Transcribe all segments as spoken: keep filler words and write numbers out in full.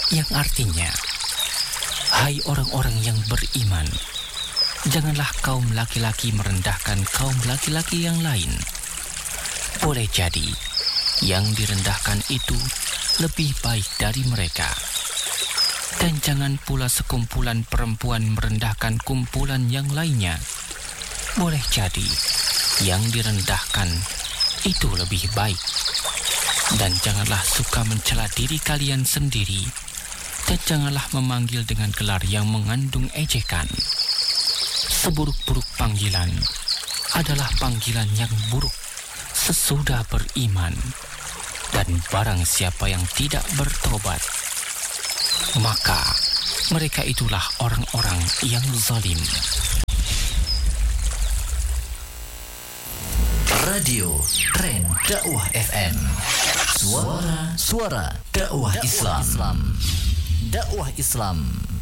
yang artinya, hai orang-orang yang beriman, janganlah kaum laki-laki merendahkan kaum laki-laki yang lain. Boleh jadi, yang direndahkan itu lebih baik dari mereka. Dan jangan pula sekumpulan perempuan merendahkan kumpulan yang lainnya. Boleh jadi, yang direndahkan itu lebih baik. Dan janganlah suka mencela diri kalian sendiri, dan janganlah memanggil dengan gelar yang mengandung ejekan. Seburuk-buruk panggilan adalah panggilan yang buruk sesudah beriman. Dan barang siapa yang tidak bertobat, maka mereka itulah orang-orang yang zalim. Radio Tren Dakwah F M. Suara Suara Dakwah Islam. Dakwah Islam.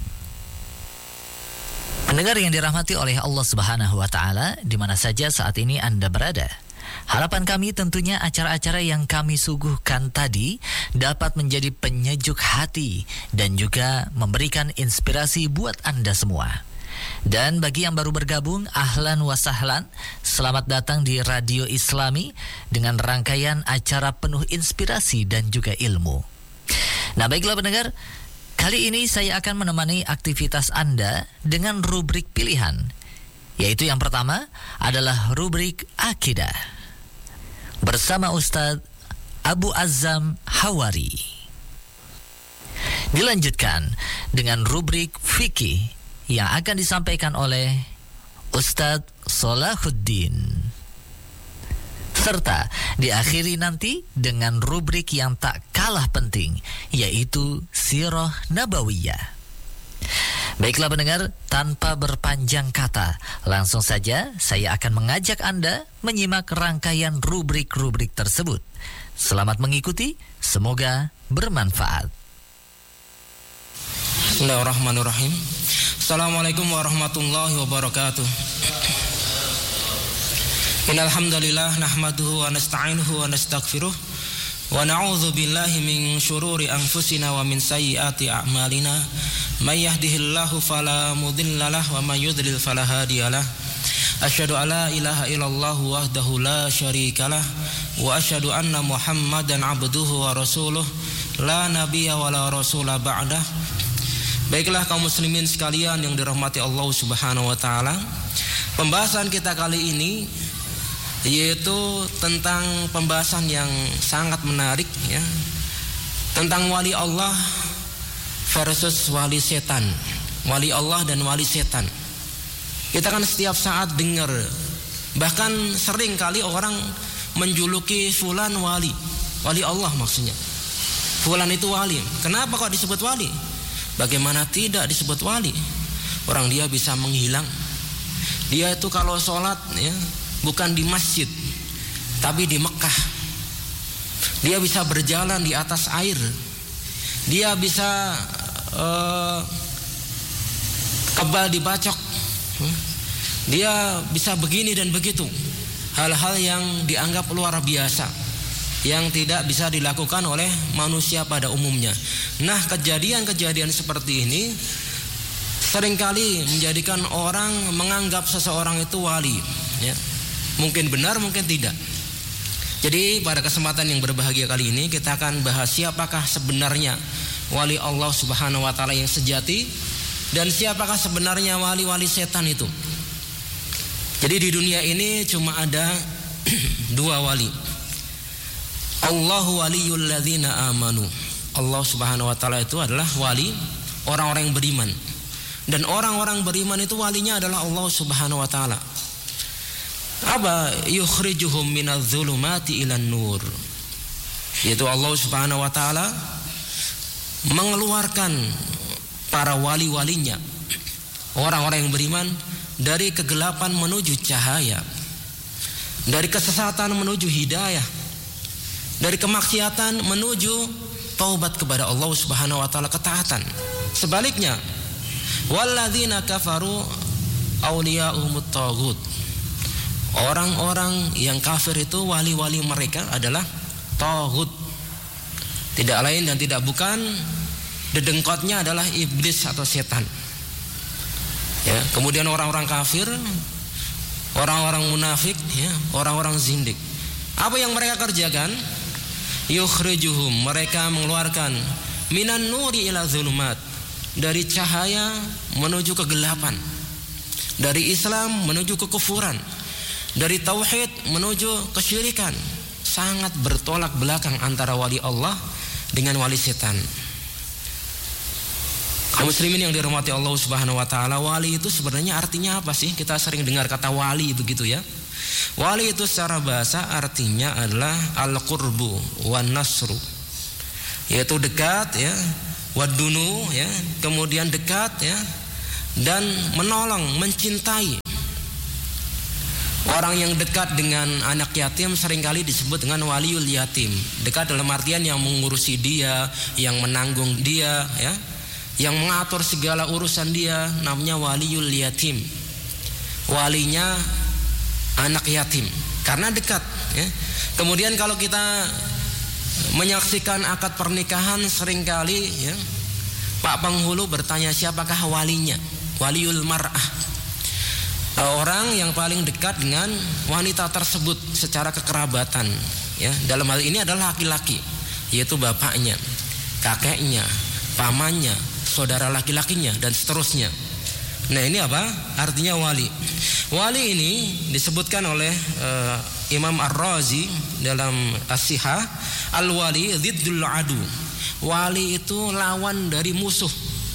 Pendengar yang dirahmati oleh Allah Subhanahu wa taala, di mana saja saat ini Anda berada. Harapan kami tentunya acara-acara yang kami suguhkan tadi dapat menjadi penyejuk hati dan juga memberikan inspirasi buat Anda semua. Dan bagi yang baru bergabung, ahlan wa sahlan, selamat datang di Radio Islami dengan rangkaian acara penuh inspirasi dan juga ilmu. Nah, baiklah pendengar, kali ini saya akan menemani aktivitas Anda dengan rubrik pilihan, yaitu yang pertama adalah rubrik Akidah bersama Ustadz Abu Azzam Hawari. Dilanjutkan dengan rubrik Fikih yang akan disampaikan oleh Ustadz Salahuddin. Serta diakhiri nanti dengan rubrik yang tak kalah penting, yaitu Sirah Nabawiyah. Baiklah pendengar, tanpa berpanjang kata, langsung saja saya akan mengajak Anda menyimak rangkaian rubrik-rubrik tersebut. Selamat mengikuti, semoga bermanfaat. Bismillahirrahmanirrahim. Assalamualaikum warahmatullahi wabarakatuh. Innal hamdalillah nahmaduhu wa nasta'inuhu wa nastaghfiruh wa na'udzu billahi min syururi anfusina wa min sayyiati a'malina. May yahdihillahu fala mudhillalah wa may yudlil fala hadiyalah. Asyhadu an la ilaha illallah wahdahu la syarikalah wa asyhadu anna Muhammadan abduhu wa rasuluh la nabiyya wa la rasula ba'dah. Baiklah kaum muslimin sekalian yang dirahmati Allah Subhanahu wa taala. Pembahasan kita kali ini yaitu tentang pembahasan yang sangat menarik ya. Tentang wali Allah versus wali setan. Wali Allah dan wali setan. Kita kan setiap saat dengar, bahkan sering kali orang menjuluki fulan wali. Wali Allah maksudnya. Fulan itu wali. Kenapa kok disebut wali? Bagaimana tidak disebut wali? Orang dia bisa menghilang. Dia itu kalau sholat ya, bukan di masjid, tapi di Mekah. Dia bisa berjalan di atas air. Dia bisa uh, kebal dibacok. Dia bisa begini dan begitu. Hal-hal yang dianggap luar biasa, yang tidak bisa dilakukan oleh manusia pada umumnya. Nah, kejadian-kejadian seperti ini seringkali menjadikan orang menganggap seseorang itu wali ya. Mungkin benar, mungkin tidak. Jadi pada kesempatan yang berbahagia kali ini kita akan bahas siapakah sebenarnya wali Allah Subhanahu wa taala yang sejati dan siapakah sebenarnya wali-wali setan itu. Jadi di dunia ini cuma ada dua wali. Allahu waliyul ladzina amanu. Allah Subhanahu wa taala itu adalah wali orang-orang yang beriman. Dan orang-orang beriman itu walinya adalah Allah Subhanahu wa taala. Aba yukhrijuhum minadh-dhulumati ilan nur. Yaitu Allah Subhanahu wa taala mengeluarkan para wali-walinya, orang-orang yang beriman, dari kegelapan menuju cahaya, dari kesesatan menuju hidayah, dari kemaksiatan menuju taubat kepada Allah Subhanahu wa taala, ketaatan. Sebaliknya, walladzina kafaru awliya'umut taghut. Orang-orang yang kafir itu wali-wali mereka adalah taghut. Tidak lain dan tidak bukan dedengkotnya adalah iblis atau setan. Ya, kemudian orang-orang kafir, orang-orang munafik, ya, orang-orang zindik. Apa yang mereka kerjakan? Yukhrijuhum, mereka mengeluarkan minan nuri ila zulumat, dari cahaya menuju kegelapan, dari Islam menuju kekufuran, dari tauhid menuju kesyirikan. Sangat bertolak belakang antara wali Allah dengan wali setan. Kaum muslimin yang dirahmati Allah Subhanahu wa taala, wali itu sebenarnya artinya apa sih? Kita sering dengar kata wali begitu ya. Wali itu secara bahasa artinya adalah al-qurbu wan nasru, yaitu dekat ya, wadunu ya, kemudian dekat ya, dan menolong, mencintai. Orang yang dekat dengan anak yatim seringkali disebut dengan waliul yatim. Dekat dalam artian yang mengurusi dia, yang menanggung dia ya, yang mengatur segala urusan dia, namanya waliul yatim. Walinya anak yatim karena dekat ya. Kemudian kalau kita menyaksikan akad pernikahan, seringkali ya, Pak penghulu bertanya siapakah walinya? Waliul mar'ah, orang yang paling dekat dengan wanita tersebut secara kekerabatan ya. Dalam hal ini adalah laki-laki, yaitu bapaknya, kakeknya, pamannya, saudara laki-lakinya, dan seterusnya. Nah ini apa? Artinya wali. Wali ini disebutkan oleh uh, Imam Ar-Razi dalam As-Sihah, al-wali ziddul adu. Wali itu lawan dari musuh.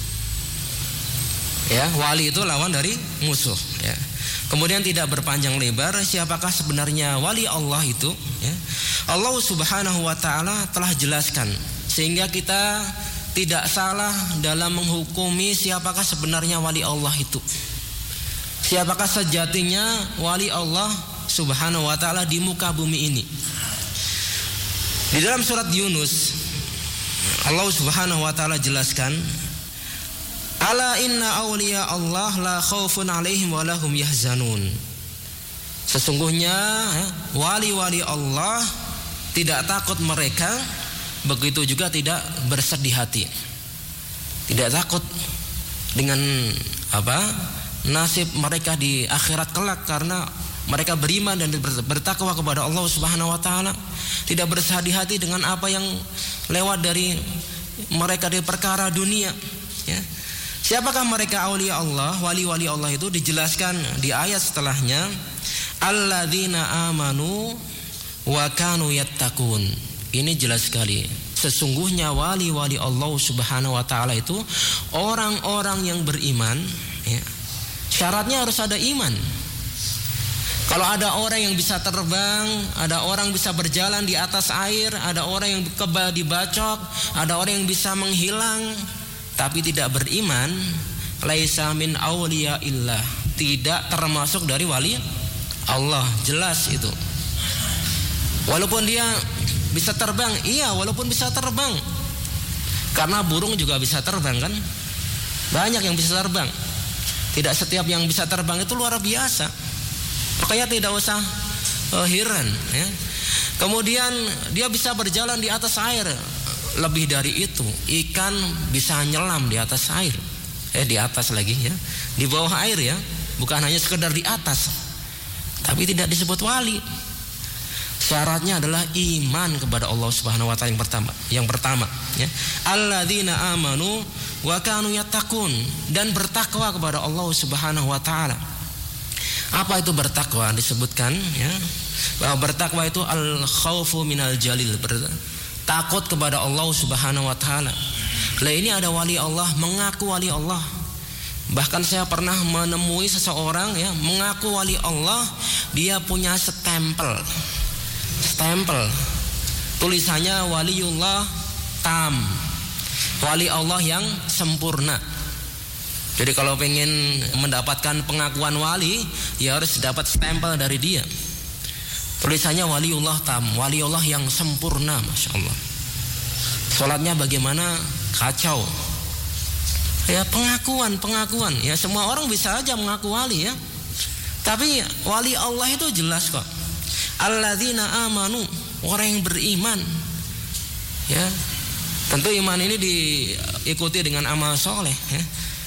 Ya, wali itu lawan dari musuh ya. Kemudian tidak berpanjang lebar, siapakah sebenarnya wali Allah itu ya? Allah Subhanahu wa taala telah jelaskan sehingga kita tidak salah dalam menghukumi siapakah sebenarnya wali Allah itu. Siapakah sejatinya wali Allah Subhanahu wa taala di muka bumi ini. Di dalam surat Yunus Allah Subhanahu wa taala jelaskan, ala inna awliya Allah la khaufun alaihim wa lahum yahzanun. Sesungguhnya wali-wali Allah tidak takut mereka, begitu juga tidak bersedih hati. Tidak takut dengan apa? Nasib mereka di akhirat kelak, karena mereka beriman dan bertakwa kepada Allah Subhanahu wa taala. Tidak bersedih hati dengan apa yang lewat dari mereka di perkara dunia ya. Siapakah mereka aulia Allah? Wali-wali Allah itu dijelaskan di ayat setelahnya, alladzina amanu wa kanu yattaqun. Ini jelas sekali. Sesungguhnya wali-wali Allah Subhanahu wa taala itu orang-orang yang beriman ya. Syaratnya harus ada iman. Kalau ada orang yang bisa terbang, ada orang bisa berjalan di atas air, ada orang yang kebal dibacok, ada orang yang bisa menghilang, tapi tidak beriman, laisa min auliya illah, tidak termasuk dari wali Allah. Jelas itu. Walaupun dia bisa terbang, iya walaupun bisa terbang, karena burung juga bisa terbang kan, banyak yang bisa terbang. Tidak setiap yang bisa terbang itu luar biasa, makanya tidak usah uh, heran ya. Kemudian dia bisa berjalan di atas air. Lebih dari itu, ikan bisa nyelam di atas air, eh di atas lagi ya, di bawah air ya, bukan hanya sekedar di atas, tapi tidak disebut wali. Syaratnya adalah iman kepada Allah Subhanahu wa taala yang pertama, yang pertama ya. Alladzina amanu wa kanu yattaqun, dan bertakwa kepada Allah Subhanahu wa taala. Apa itu bertakwa? Disebutkan ya, bahwa bertakwa itu al khaufu minal jalil, takut kepada Allah Subhanahu wa taala. Lah ini ada wali Allah mengaku wali Allah. Bahkan saya pernah menemui seseorang ya mengaku wali Allah, dia punya stempel. Stempel. Tulisannya waliullah tam. Wali Allah yang sempurna. Jadi kalau pengen mendapatkan pengakuan wali, ya harus dapat stempel dari dia. Tulisannya waliullah tam, waliullah yang sempurna, masya Allah. Sholatnya bagaimana? Kacau. Ya pengakuan, pengakuan. Ya semua orang bisa aja mengaku wali ya. Tapi wali Allah itu jelas kok. Alladzina amanu, orang yang beriman. Ya. Tentu iman ini diikuti dengan amal soleh ya.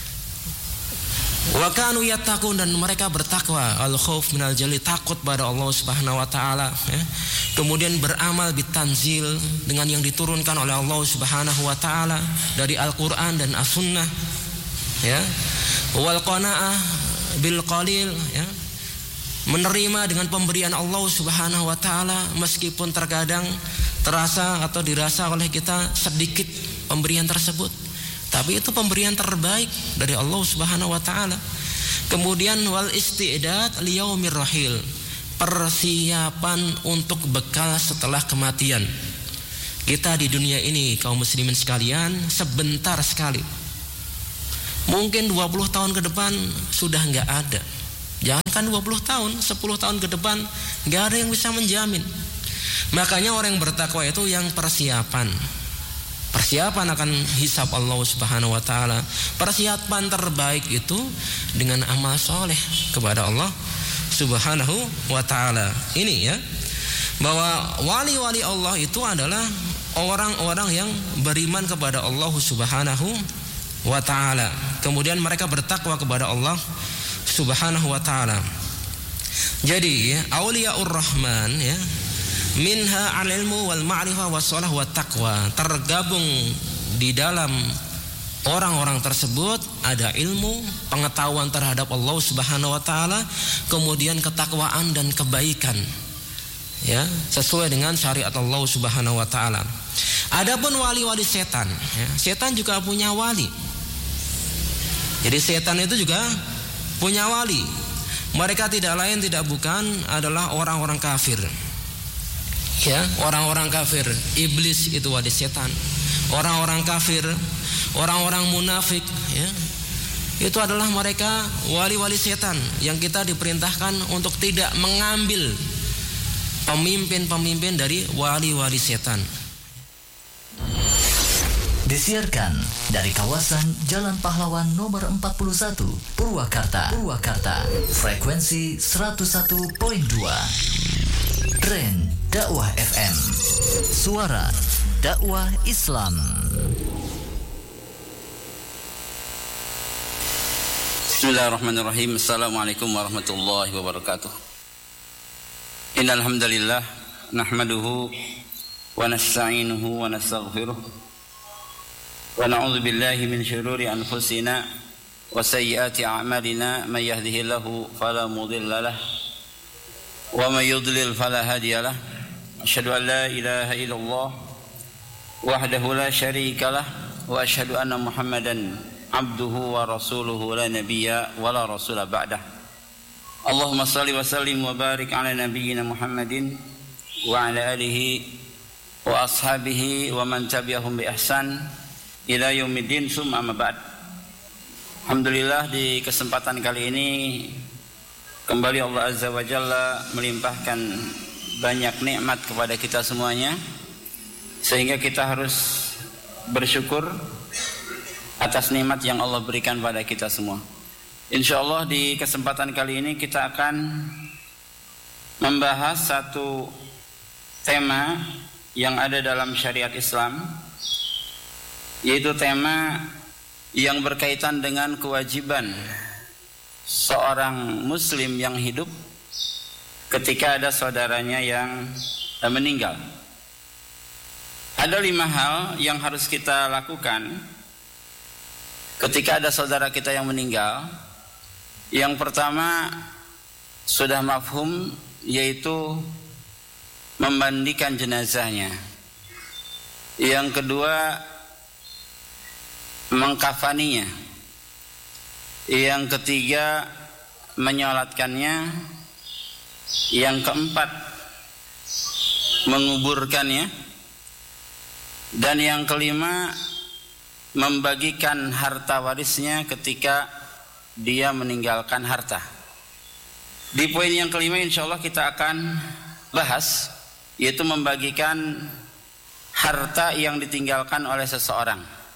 Wa kanu yattaqun, dan mereka bertakwa, al khauf minal jali, takut pada Allah Subhanahu wa taala ya. Kemudian beramal bitanzil, dengan yang diturunkan oleh Allah Subhanahu wa taala dari Al-Qur'an dan As-Sunnah ya. Wal qanaah bil qalil ya, menerima dengan pemberian Allah Subhanahu wa taala meskipun terkadang terasa atau dirasa oleh kita sedikit pemberian tersebut, tapi itu pemberian terbaik dari Allah Subhanahu wa taala. Kemudian wal istidad liyaumir rahil, persiapan untuk bekal setelah kematian. Kita di dunia ini kaum muslimin sekalian sebentar sekali. Mungkin dua puluh tahun ke depan sudah enggak ada. Jangankan dua puluh tahun, sepuluh tahun ke depan enggak ada yang bisa menjamin. Makanya orang yang bertakwa itu yang persiapan. Persiapan akan hisab Allah Subhanahu wa taala. Persiapan terbaik itu dengan amal soleh kepada Allah Subhanahu wa taala. Ini ya, bahwa wali-wali Allah itu adalah orang-orang yang beriman kepada Allah Subhanahu wa taala. Kemudian mereka bertakwa kepada Allah Subhanahu wa taala. Jadi ya, auliyaur rahman ya, minha al-ilmu wal ma'rifah was shalah wat taqwa, tergabung di dalam orang-orang tersebut ada ilmu, pengetahuan terhadap Allah Subhanahu wa taala, kemudian ketakwaan dan kebaikan ya, sesuai dengan syariat Allah Subhanahu wa taala. Adapun wali-wali setan ya, setan juga punya wali. Jadi setan itu juga punya wali. Mereka tidak lain tidak bukan adalah orang-orang kafir. Ya, orang-orang kafir, iblis itu wali setan. Orang-orang kafir, orang-orang munafik ya, itu adalah mereka wali-wali setan yang kita diperintahkan untuk tidak mengambil pemimpin-pemimpin dari wali-wali setan. Disiarkan dari kawasan Jalan Pahlawan nomor empat puluh satu, Purwakarta, Purwakarta, frekuensi seratus satu koma dua. Tren Dakwah F M, suara dakwah Islam. Bismillahirrahmanirrahim. Assalamualaikum warahmatullahi wabarakatuh. Innal hamdalillah nahmaduhu wa nasta'inuhu wa nastaghfiruh wa na'udzu billahi min syururi anfusina wa sayyiati a'malina, may yahdihillahu fala mudilla lahu wa may yudlil fala hadiya lahu. Asyhadu an la ilaha illallah wahdahu la syarika lah wa asyhadu anna Muhammadan abduhu wa rasuluhu la nabiyya wa la rasula ba'dah. Allahumma salli wa sallim wa barik ala nabiyyina Muhammadin wa ala alihi wa ashabihi wa man tabi'ahum bi ihsan ila yaumiddin, summa amma ba'd. Alhamdulillah, di kesempatan kali ini kembali Allah Azza wa Jalla melimpahkan banyak nikmat kepada kita semuanya, sehingga kita harus bersyukur atas nikmat yang Allah berikan pada kita semua. Insyaallah di kesempatan kali ini kita akan membahas satu tema yang ada dalam syariat Islam, yaitu tema yang berkaitan dengan kewajiban seorang muslim yang hidup ketika ada saudaranya yang meninggal. Ada lima hal yang harus kita lakukan ketika ada saudara kita yang meninggal. Yang pertama sudah mafhum, yaitu memandikan jenazahnya. Yang kedua mengkafaninya. Yang ketiga menyolatkannya. Yang keempat menguburkannya. Dan yang kelima membagikan harta warisnya ketika dia meninggalkan harta. Di poin yang kelima insya Allah kita akan bahas, yaitu membagikan harta yang ditinggalkan oleh seseorang.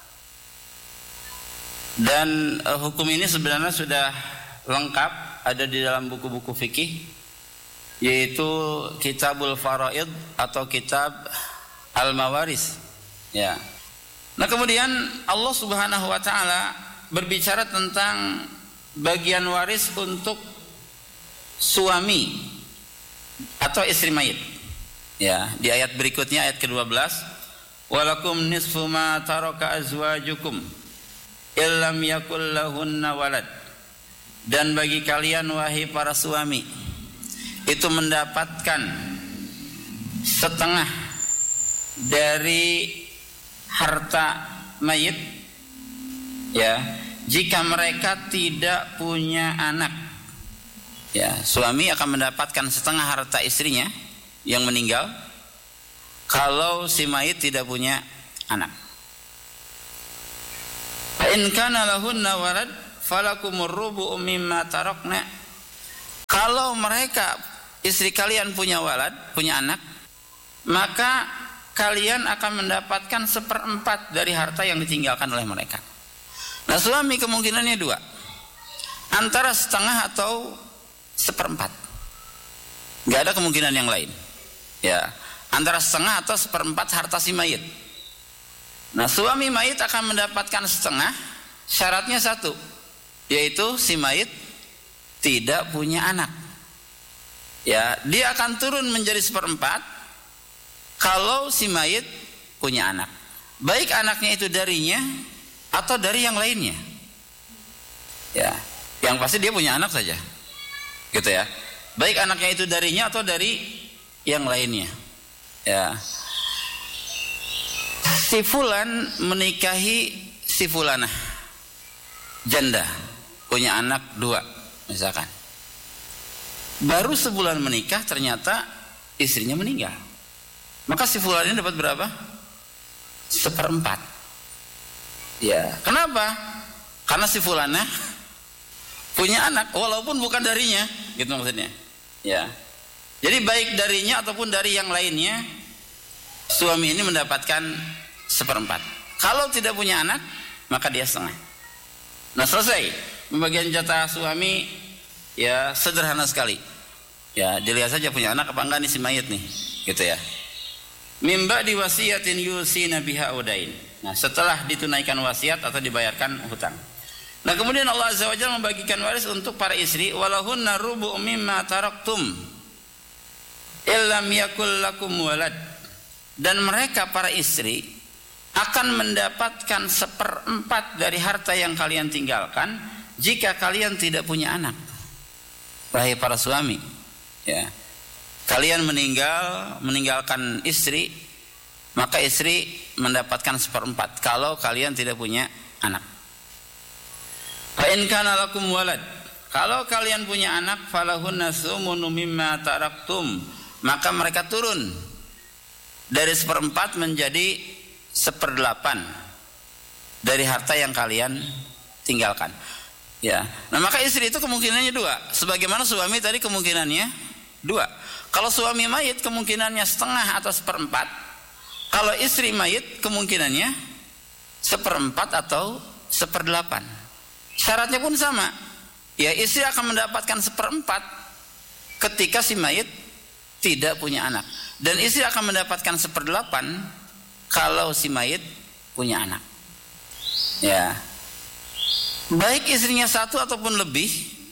Dan uh, hukum ini sebenarnya sudah lengkap ada di dalam buku-buku fikih, yaitu Kitabul Faraid atau Kitab Al-Mawaris. Ya. Nah, kemudian Allah Subhanahu wa taala berbicara tentang bagian waris untuk suami atau istri mayit. Ya, di ayat berikutnya ayat kedua belas, walakum nisfu ma taraka azwajukum illam yakul lahunna walad. Dan bagi kalian wahai para suami itu mendapatkan setengah dari harta mayit, ya, jika mereka tidak punya anak. Ya, suami akan mendapatkan setengah harta istrinya yang meninggal kalau si mayit tidak punya anak. Fa in kana lahunna walad falakumur rubu'u mimma tarakna. Kalau mereka istri kalian punya walad, punya anak, maka kalian akan mendapatkan seperempat dari harta yang ditinggalkan oleh mereka. Nah, suami kemungkinannya dua, antara setengah atau seperempat. Gak ada kemungkinan yang lain. Ya, antara setengah atau seperempat harta si mayit. Nah, suami mayit akan mendapatkan setengah, syaratnya satu, yaitu si mayit tidak punya anak. Ya, dia akan turun menjadi seperempat kalau si mayit punya anak. Baik anaknya itu darinya atau dari yang lainnya. Ya, yang pasti dia punya anak saja. Gitu ya. Baik anaknya itu darinya atau dari yang lainnya. Ya. Si fulan menikahi si fulanah, janda, punya anak dua misalkan. Baru sebulan menikah ternyata istrinya meninggal. Maka si fulan ini dapat berapa? Seperempat. Ya, kenapa? Karena si fulanah punya anak walaupun bukan darinya, gitu maksudnya. Ya. Jadi baik darinya ataupun dari yang lainnya, suami ini mendapatkan seperempat. Kalau tidak punya anak, maka dia setengah. Nah, selesai pembagian jatah suami, ya sederhana sekali. Ya, dilihat saja punya anak apa enggak nih si mayit nih, gitu ya. Mimba diwasiatin yusina biha udain. Nah, setelah ditunaikan wasiat atau dibayarkan hutang. Nah, kemudian Allah Azza wa Jalla membagikan waris untuk para istri, walahunna rubu'u mimma taraktum illam yakul lakum walad. Dan mereka para istri akan mendapatkan seperempat dari harta yang kalian tinggalkan jika kalian tidak punya anak. Wahai para suami, ya, kalian meninggal meninggalkan istri, maka istri mendapatkan seperempat kalau kalian tidak punya anak. Fa in kana lakum walad, kalau kalian punya anak, falahunna sumunu mimma taraktum, maka mereka turun dari seperempat menjadi seperdelapan dari harta yang kalian tinggalkan. Ya, nah maka istri itu kemungkinannya dua, sebagaimana suami tadi kemungkinannya dua. Kalau suami mayit kemungkinannya setengah atau seperempat. Kalau istri mayit kemungkinannya seperempat atau seperdelapan. Syaratnya pun sama. Ya, istri akan mendapatkan seperempat ketika si mayit tidak punya anak. Dan istri akan mendapatkan seperdelapan kalau si mayit punya anak. Ya. Baik istrinya satu ataupun lebih,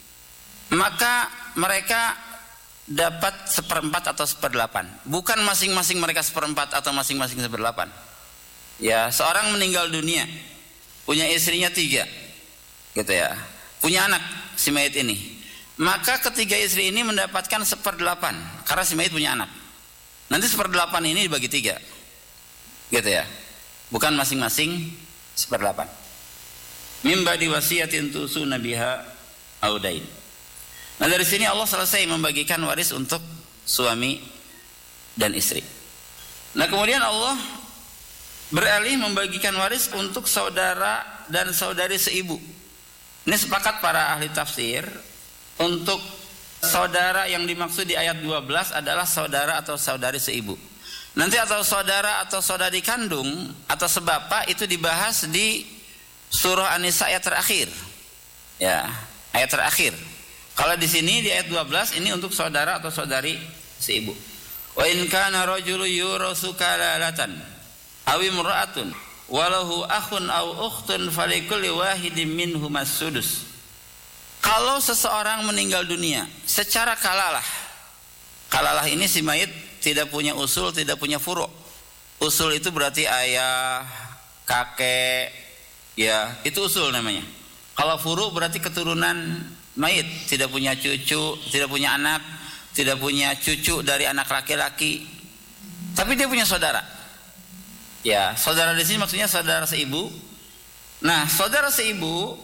maka mereka dapat seperempat atau seperdelapan. Bukan masing-masing mereka seperempat atau masing-masing seperdelapan. Ya, seorang meninggal dunia, punya istrinya tiga, gitu ya, punya anak si mayit ini. Maka ketiga istri ini mendapatkan seperdelapan karena si mayit punya anak. Nanti seperdelapan ini dibagi tiga, gitu ya, bukan masing-masing seperdelapan. Mimba diwasiatin tusuna biha audain. Nah, dari sini Allah selesai membagikan waris untuk suami dan istri. Nah, kemudian Allah beralih membagikan waris untuk saudara dan saudari seibu. Ini sepakat para ahli tafsir, untuk saudara yang dimaksud di ayat dua belas adalah saudara atau saudari seibu. Nanti atau saudara atau saudari kandung atau sebapa itu dibahas di surah An-Nisa ayat terakhir. Ya, ayat terakhir. Kalau di sini di ayat dua belas ini untuk saudara atau saudari seibu. Wa in kana rajulun yurasu kalalatan aw imra'atun walahu akhun aw ukhtun falikulli wahidin minhum as-sudus. Kalau seseorang meninggal dunia secara kalalah, kalalah ini si mayit tidak punya usul, tidak punya furu'. Usul itu berarti ayah, kakek, ya itu usul namanya. Kalau furu' berarti keturunan mayit, tidak punya cucu, tidak punya anak, tidak punya cucu dari anak laki-laki, tapi dia punya saudara. Ya, saudara di sini maksudnya saudara seibu. Nah, saudara seibu,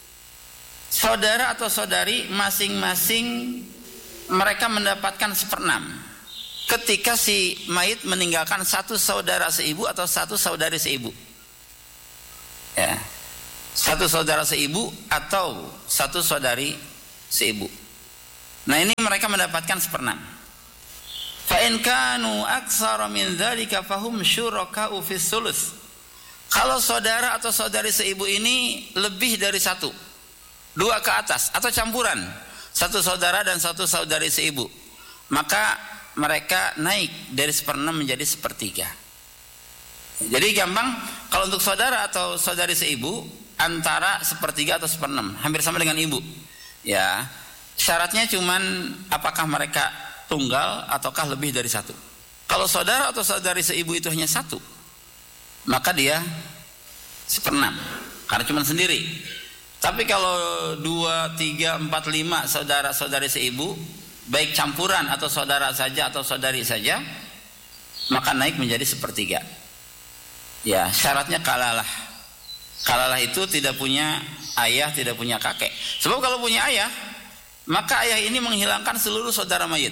saudara atau saudari masing-masing mereka mendapatkan seperenam ketika si mayit meninggalkan satu saudara seibu atau satu saudari seibu. Ya, satu saudara seibu atau satu saudari seibu. Nah, ini mereka mendapatkan seperenam. Fa in kanu aktsara min dzalika fahum syuraka'u fis sulus. Kalau saudara atau saudari seibu ini lebih dari satu, dua ke atas atau campuran, satu saudara dan satu saudari seibu, maka mereka naik dari seperenam menjadi sepertiga. Jadi gampang, kalau untuk saudara atau saudari seibu antara sepertiga atau seperenam, hampir sama dengan ibu. Ya, syaratnya cuman apakah mereka tunggal ataukah lebih dari satu. Kalau saudara atau saudari seibu itu hanya satu, maka dia seperenam karena cuma sendiri. Tapi kalau dua, tiga, empat, lima saudara saudari seibu, baik campuran atau saudara saja atau saudari saja, maka naik menjadi sepertiga. Ya, syaratnya kalalah. Kalalah itu tidak punya ayah, tidak punya kakek. Sebab kalau punya ayah, maka ayah ini menghilangkan seluruh saudara mayit.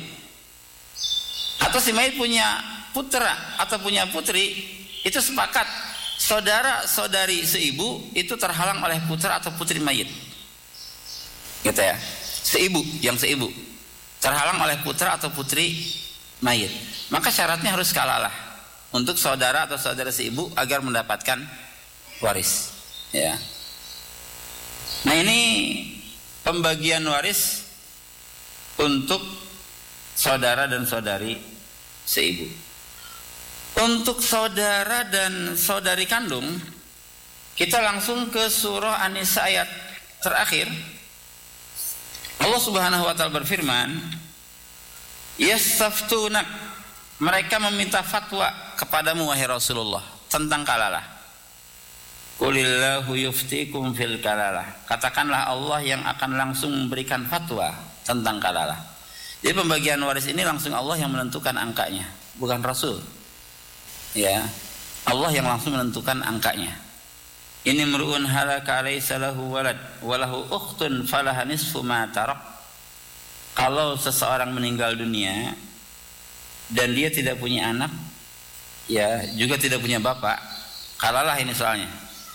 Atau si mayit punya putra atau punya putri, itu sepakat saudara saudari seibu itu terhalang oleh putra atau putri mayit. Gitu ya. Seibu, yang seibu terhalang oleh putra atau putri mayit, maka syaratnya harus kalalah untuk saudara atau saudara seibu agar mendapatkan waris. Ya. Nah, ini pembagian waris untuk saudara dan saudari seibu. Untuk saudara dan saudari kandung, kita langsung ke surah An-Nisa ayat terakhir. Allah Subhanahu wa taala berfirman, "Yastaftunak," mereka meminta fatwa kepadamu wahai Rasulullah tentang kalalah. "Qulillahu yuftikum fil kalalah." Katakanlah Allah yang akan langsung memberikan fatwa tentang kalalah. Jadi pembagian waris ini langsung Allah yang menentukan angkanya, bukan Rasul. Ya, Allah yang langsung menentukan angkanya. Ini mru'un halaka laysa lahu walad wa lahu ukhtun falaha nisfu ma tarak. Kalau seseorang meninggal dunia dan dia tidak punya anak, ya juga tidak punya bapak, kalalah ini soalnya.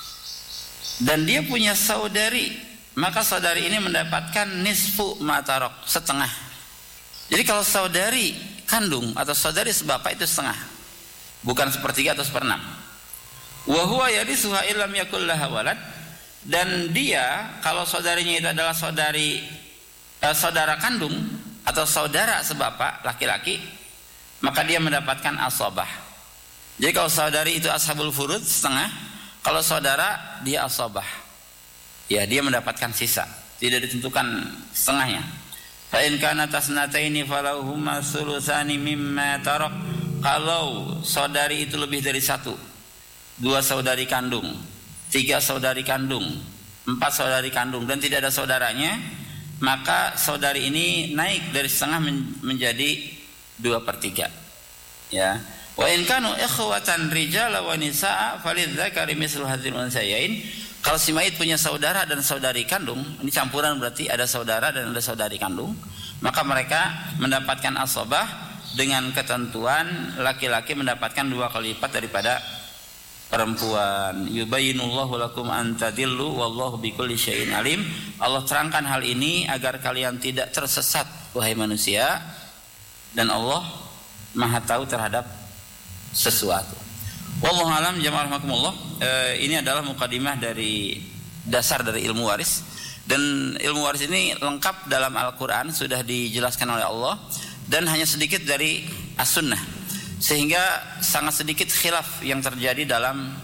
Dan dia punya saudari, maka saudari ini mendapatkan nisfu ma tarak, setengah. Jadi kalau saudari kandung atau saudari sebapak itu setengah, bukan sepertiga atau seperenam. Wa huwa yarisuha illam yakul laha walad, dan dia kalau saudarinya itu adalah saudari eh, saudara kandung atau saudara sebapak laki-laki, maka dia mendapatkan asabah. Jadi kalau saudari itu ashabul furud setengah, kalau saudara dia asabah. Ya, dia mendapatkan sisa, tidak ditentukan setengahnya. Fa in kana tasnataini falahuma sulusani mimma tarak. Kalau saudari itu lebih dari satu, dua saudari kandung, tiga saudari kandung, empat saudari kandung, dan tidak ada saudaranya, maka saudari ini naik dari setengah menjadi dua per tiga. Ya. Wa in kanu ikhwatan rijala wa nisaa falidzakari mislu hadzal unsayain. Kalau si mayit punya saudara dan saudari kandung, ini campuran berarti ada saudara dan ada saudari kandung, maka mereka mendapatkan asabah dengan ketentuan laki-laki mendapatkan dua kali lipat daripada perempuan. Yubayyinullahu lakum an tadillu wallahu bikulli syai'in alim. Allah terangkan hal ini agar kalian tidak tersesat wahai manusia, dan Allah Maha tahu terhadap sesuatu. Wallahu alam. Jamaah rahimakumullah. Eh, ini adalah mukadimah dari dasar dari ilmu waris, dan ilmu waris ini lengkap dalam Al-Qur'an, sudah dijelaskan oleh Allah, dan hanya sedikit dari As-Sunnah, sehingga sangat sedikit khilaf yang terjadi dalam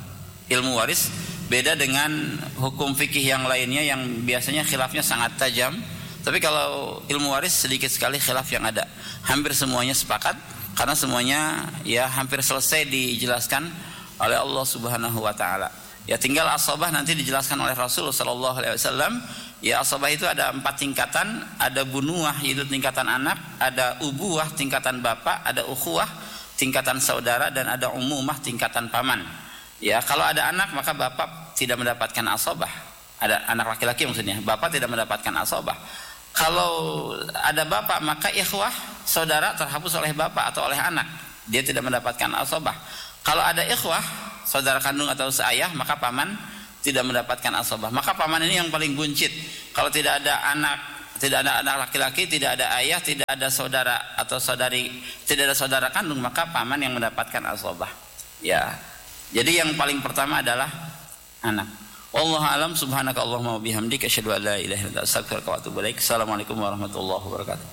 ilmu waris beda dengan hukum fikih yang lainnya yang biasanya khilafnya sangat tajam. Tapi kalau ilmu waris sedikit sekali khilaf yang ada. Hampir semuanya sepakat karena semuanya ya hampir selesai dijelaskan oleh Allah Subhanahu wa taala. Ya tinggal asabah nanti dijelaskan oleh Rasul sallallahu alaihi wasallam. Ya asabah itu ada empat tingkatan, ada bunuah yaitu tingkatan anak, ada ubuah tingkatan bapak, ada ukhuwah tingkatan saudara, dan ada umumah tingkatan paman. Ya kalau ada anak maka bapak tidak mendapatkan asabah. Ada anak laki-laki maksudnya, bapak tidak mendapatkan asabah. Kalau ada bapak maka ikhwah saudara terhapus oleh bapak atau oleh anak, dia tidak mendapatkan asabah. Kalau ada ikhwah saudara kandung atau seayah maka paman tidak mendapatkan asabah. Maka paman ini yang paling buncit. Kalau tidak ada anak, tidak ada anak laki-laki, tidak ada ayah, tidak ada saudara atau saudari, tidak ada saudara kandung, maka paman yang mendapatkan asabah. Ya. Jadi yang paling pertama adalah anak. Wallahu a'lam. Subhanaka Allahumma wa bihamdika asyhadu an la ilaha illa anta astaghfiruka wa atubu ilaik. Assalamualaikum warahmatullahi wabarakatuh.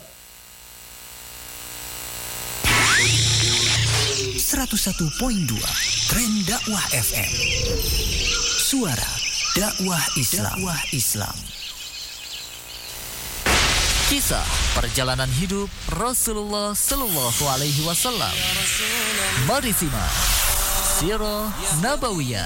seratus satu koma dua Tren Dakwah F M. Suara dakwah Islam. Dakwah Islam. Kisah perjalanan hidup Rasulullah Sallallahu Alaihi Wasallam. Mari simak Sirah Nabawiyah.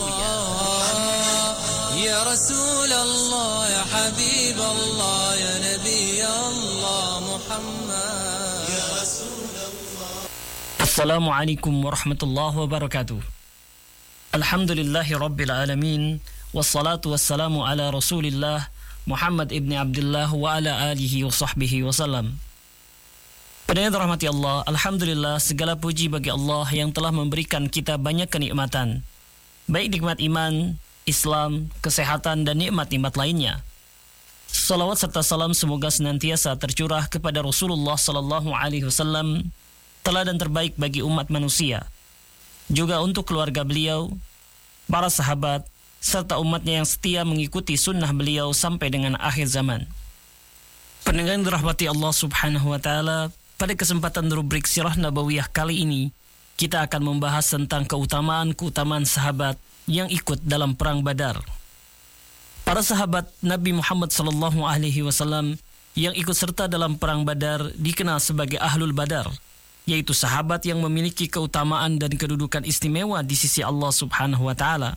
Ya Rasulullah, ya Habib Allah, ya Nabi Allah Muhammad. Ya Rasulullah. Assalamualaikum warahmatullahi wabarakatuh. Alhamdulillahi rabbil alamin. Wassalatu wassalamu ala Rasulillah Muhammad ibni Abdullah wa ala alihi wa sahbihi wasallam. Pendengar rahmati Allah, alhamdulillah segala puji bagi Allah yang telah memberikan kita banyak kenikmatan, baik nikmat iman, Islam, kesehatan, dan nikmat-nikmat lainnya. Salawat serta salam semoga senantiasa tercurah kepada Rasulullah sallallahu alaihi wasallam, teladan terbaik bagi umat manusia, juga untuk keluarga beliau, para sahabat, serta umatnya yang setia mengikuti sunnah beliau sampai dengan akhir zaman. Pendengar yang dirahmati Allah subhanahu wa ta'ala, pada kesempatan rubrik Sirah Nabawiyah kali ini, kita akan membahas tentang keutamaan-keutamaan sahabat yang ikut dalam perang Badar. Para sahabat Nabi Muhammad sallallahu alaihi wasallam yang ikut serta dalam perang Badar dikenal sebagai Ahlul Badar, yaitu sahabat yang memiliki keutamaan dan kedudukan istimewa di sisi Allah subhanahu wa ta'ala.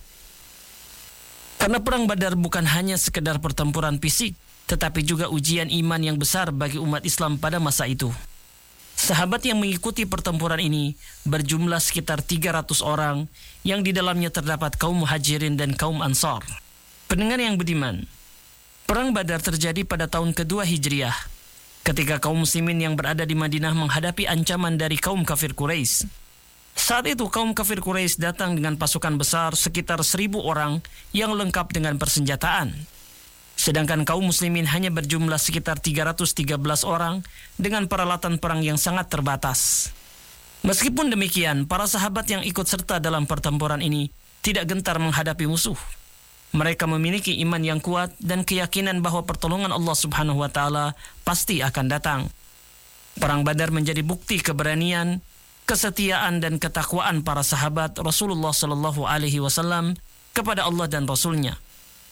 Karena perang Badar bukan hanya sekedar pertempuran fisik, tetapi juga ujian iman yang besar bagi umat Islam pada masa itu. Sahabat yang mengikuti pertempuran ini berjumlah sekitar tiga ratus orang, yang di dalamnya terdapat kaum Muhajirin dan kaum Ansar. Pendengar yang budiman, perang Badar terjadi pada tahun kedua Hijriah, ketika kaum muslimin yang berada di Madinah menghadapi ancaman dari kaum kafir Quraisy. Saat itu kaum kafir Quraisy datang dengan pasukan besar sekitar seribu orang yang lengkap dengan persenjataan. Sedangkan kaum muslimin hanya berjumlah sekitar tiga ratus tiga belas orang dengan peralatan perang yang sangat terbatas. Meskipun demikian, para sahabat yang ikut serta dalam pertempuran ini tidak gentar menghadapi musuh. Mereka memiliki iman yang kuat dan keyakinan bahwa pertolongan Allah subhanahu wa ta'ala pasti akan datang. Perang Badar menjadi bukti keberanian, kesetiaan dan ketakwaan para sahabat Rasulullah sallallahu alaihi wasallam kepada Allah dan Rasulnya.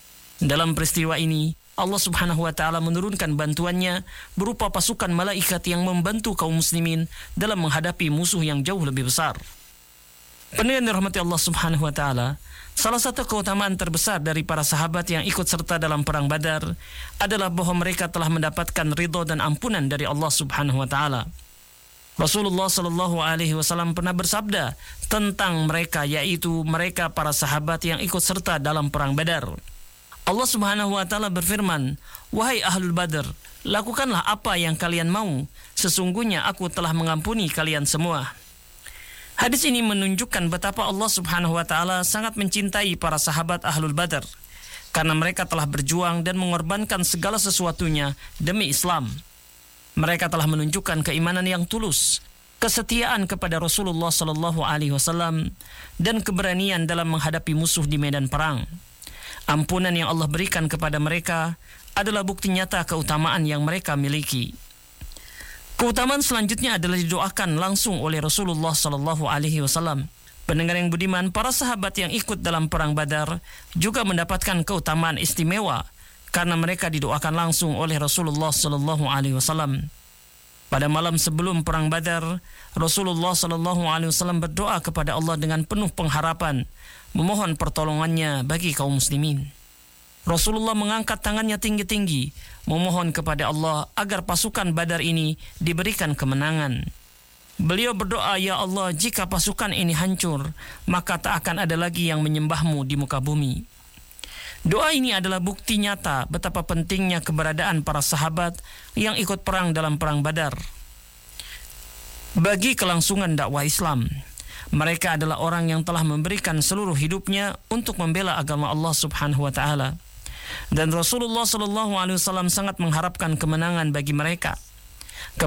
Dalam peristiwa ini, Allah subhanahu wa ta'ala menurunkan bantuannya berupa pasukan malaikat yang membantu kaum muslimin dalam menghadapi musuh yang jauh lebih besar. Pendengar dirahmati Allah subhanahu wa ta'ala, salah satu keutamaan terbesar dari para sahabat yang ikut serta dalam perang Badar adalah bahwa mereka telah mendapatkan ridha dan ampunan dari Allah subhanahu wa ta'ala. Rasulullah sallallahu alaihi wasallam pernah bersabda tentang mereka, yaitu mereka para sahabat yang ikut serta dalam perang Badar. Allah subhanahu wa ta'ala berfirman, "Wahai Ahlul Badar, lakukanlah apa yang kalian mau, sesungguhnya aku telah mengampuni kalian semua." Hadis ini menunjukkan betapa Allah subhanahu wa ta'ala sangat mencintai para sahabat Ahlul Badar, karena mereka telah berjuang dan mengorbankan segala sesuatunya demi Islam. Mereka telah menunjukkan keimanan yang tulus, kesetiaan kepada Rasulullah sallallahu alaihi wasallam, dan keberanian dalam menghadapi musuh di medan perang. Ampunan yang Allah berikan kepada mereka adalah bukti nyata keutamaan yang mereka miliki. Keutamaan selanjutnya adalah didoakan langsung oleh Rasulullah sallallahu alaihi wasallam. Pendengar yang budiman, para sahabat yang ikut dalam perang Badar juga mendapatkan keutamaan istimewa karena mereka didoakan langsung oleh Rasulullah sallallahu alaihi wasallam. Pada malam sebelum perang Badar, Rasulullah sallallahu alaihi wasallam berdoa kepada Allah dengan penuh pengharapan, memohon pertolongannya bagi kaum muslimin. Rasulullah mengangkat tangannya tinggi-tinggi, memohon kepada Allah agar pasukan Badar ini diberikan kemenangan. Beliau berdoa, "Ya Allah, jika pasukan ini hancur, maka tak akan ada lagi yang menyembahmu di muka bumi." Doa ini adalah bukti nyata betapa pentingnya keberadaan para sahabat yang ikut perang dalam perang Badar bagi kelangsungan dakwah Islam. Mereka adalah orang yang telah memberikan seluruh hidupnya untuk membela agama Allah Subhanahu wa taala. Dan Rasulullah sallallahu alaihi wasallam sangat mengharapkan kemenangan bagi mereka.